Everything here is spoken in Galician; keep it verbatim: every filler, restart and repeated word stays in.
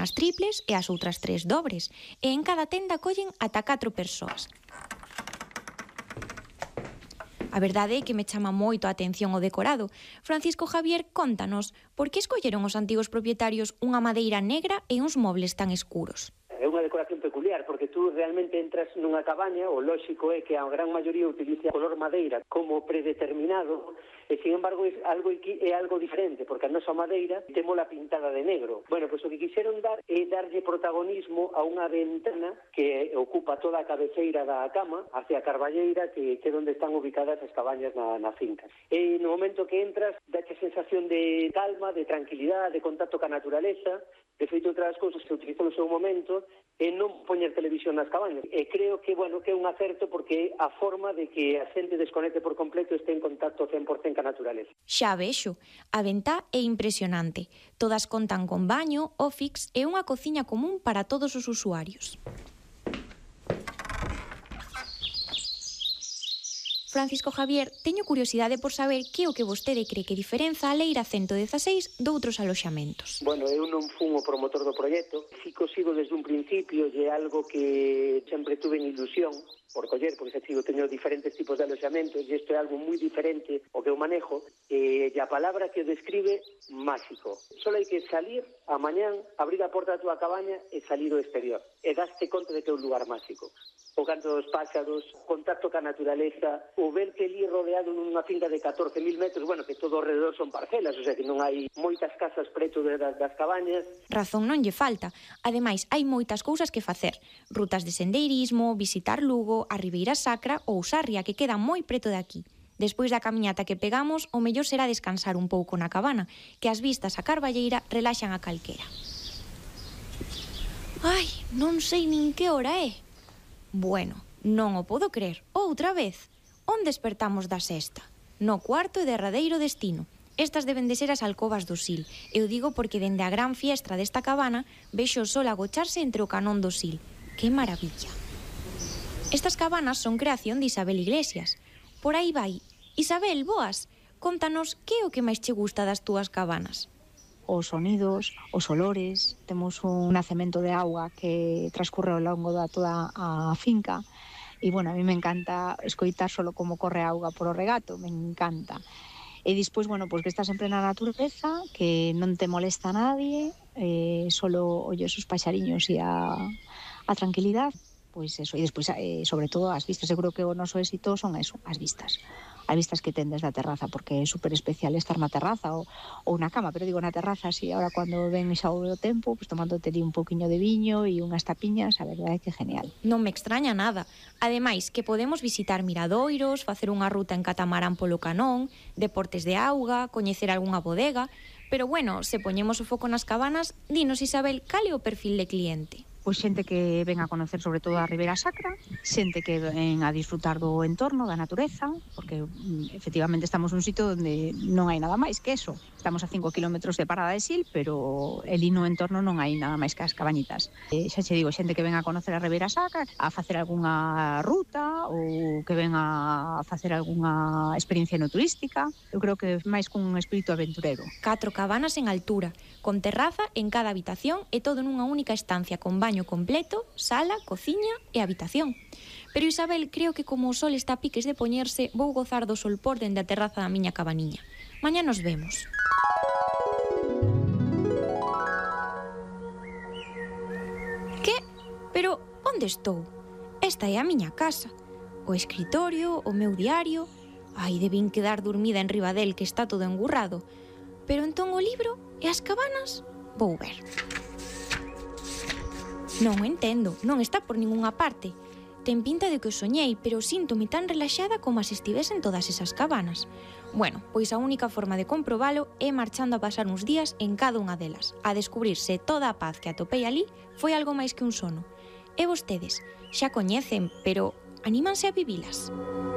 unhas triples e as outras tres dobres, e en cada tenda collen ata catro persoas. A verdade é que me chama moito a atención o decorado. Francisco Javier, contanos, por que escolleron os antigos propietarios unha madeira negra e uns mobles tan escuros? É unha decoración peculiar, porque tú realmente entras nunha cabaña, o lóxico é que a gran maioría utiliza color madeira como predeterminado, e, sin embargo, é algo, é algo diferente, porque a nosa madeira temola pintada de negro. Bueno, pois o que quixeron dar é darlle protagonismo a unha ventana que ocupa toda a cabeceira da cama, hacia a carballeira, que, que é onde están ubicadas as cabañas na, na finca. E no momento que entras, dache sensación de calma, de tranquilidade, de contacto ca naturaleza. De feito, outras cousas que se utilizou no seu momento é non poñer televisión nas cabañas. E creo que, bueno, que é un acerto porque é a forma de que a xente desconecte por completo e este en contacto cen por cento ca naturaleza. Xa vexo, a ventá é impresionante. Todas contan con baño, office e unha cociña común para todos os usuarios. Francisco Javier, teño curiosidade por saber que é o que vostede cree que diferenza a Leira ciento dezaseis doutros aloxamentos. Bueno, eu non fun o promotor do proxecto, si que o sigo desde un principio e é algo que sempre tuve en ilusión por coller, porque xa sigo teño diferentes tipos de aloxamentos e isto é algo moi diferente o que eu manejo, e a palabra que o describe, máxico. Só hai que salir a mañán, abrir a porta da túa cabaña e salir ao exterior, e daste conta de que é un lugar máxico. O canto dos páxaros, contacto ca naturaleza, o verte ali rodeado nunha finca de catorce mil metros, bueno, que todo alrededor son parcelas, o sea que non hai moitas casas preto de, das, das cabañas. Razón non lle falta. Ademais, hai moitas cousas que facer. Rutas de sendeirismo, visitar Lugo, a Ribeira Sacra ou Sarria, que queda moi preto de aquí. Despois da camiñata que pegamos, o mellor será descansar un pouco na cabana, que as vistas a Carballeira relaxan a calquera. Ai, non sei nin que hora é. Bueno, non o podo crer. Outra vez. Onde despertamos da sesta? No cuarto e derradeiro destino. Estas deben de ser as alcobas do Sil. Eu digo porque dende a gran fiestra desta cabana vexo o sol agocharse entre o canón do Sil. Que maravilla. Estas cabanas son creación de Isabel Iglesias. Por aí vai. Isabel, boas. Contanos que é o que máis che gusta das túas cabanas. Os sonidos, os olores, temos un nacemento de auga que transcurre ao longo da toda a finca e, bueno, a mí me encanta escoitar solo como corre a auga por o regato, me encanta. E despois, bueno, pois que estás sempre na natureza, que non te molesta a nadie, eh, solo olles os paxariños e a, a tranquilidade, pois eso, e despois, eh, sobre todo, as vistas. Eu creo que o noso éxito son eso, as vistas. As vistas que ten desde a terraza, porque é super especial estar na terraza ou, ou na cama, pero digo na terraza, así, ahora cando ven xa o tempo, pues tomándote un pouquiño de viño e unhas tapiñas, a verdade é que é genial. Non me extraña nada. Ademais, que podemos visitar miradoiros, facer unha ruta en catamarán polo canón, deportes de auga, coñecer algunha bodega, pero bueno, se poñemos o foco nas cabanas, dinos, Isabel, cal é o perfil de cliente? Pois xente que ven a conocer sobre todo a Ribeira Sacra, xente que ven a disfrutar do entorno, da natureza, porque efectivamente estamos nun sitio onde non hai nada máis que eso. Estamos a cinco kilómetros de Parada de Sil, pero ali no entorno non hai nada máis que as cabañitas. E xa che digo, xente que ven a conocer a Ribeira Sacra, a facer algunha ruta ou que ven a facer algunha experiencia no turística. Eu creo que máis cun espírito aventurero. Catro cabanas en altura, con terraza en cada habitación e todo nunha única estancia con baño completo, sala, cociña e habitación. Pero Isabel, creo que como o sol está a piques de poñerse, vou gozar do solpor dende a terraza da miña cabaniña. Mañá nos vemos. Que? Pero onde estou? Esta é a miña casa. O escritorio, o meu diario... Ai, debín quedar dormida en riba del, que está todo engurrado. Pero entón o libro e as cabanas? Vou ver. Non o entendo, non está por ningunha parte. Ten pinta de que o soñei, pero síntome tan relaxada como se estivesen todas esas cabanas. Bueno, pois a única forma de comprobalo é marchando a pasar uns días en cada unha delas, a descubrirse toda a paz que atopei ali foi algo máis que un sono. E vostedes xa coñecen, pero anímanse a vivilas.